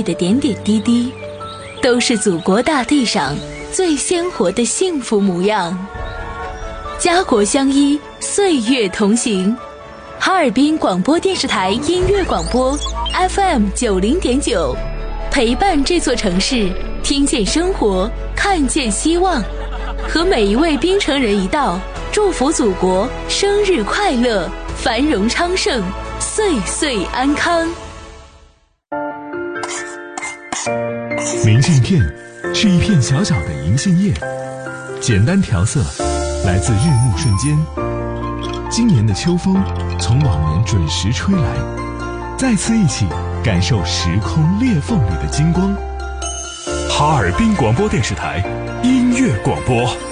里的点点滴滴，都是祖国大地上最鲜活的幸福模样。家国相依，岁月同行。哈尔滨广播电视台音乐广播 FM90.9，陪伴这座城市，听见生活，看见希望。和每一位滨城人一道，祝福祖国生日快乐，繁荣昌盛，岁岁安康。 明信片是一片小小的银杏叶，简单调色，来自日暮瞬间。今年的秋风从往年准时吹来，再次一起感受时空裂缝里的金光。哈尔滨广播电视台音乐广播。